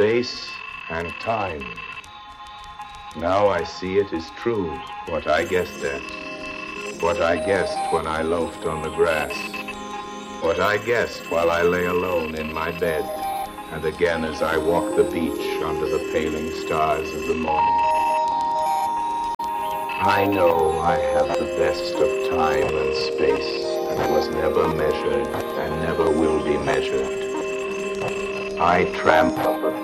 space and time. Now I see it is true, what I guessed at, what I guessed when I loafed on the grass, what I guessed while I lay alone in my bed, and again as I walked the beach under the paling stars of the morning. I know I have the best of time and space, and was never measured and never will be measured. I tramp up a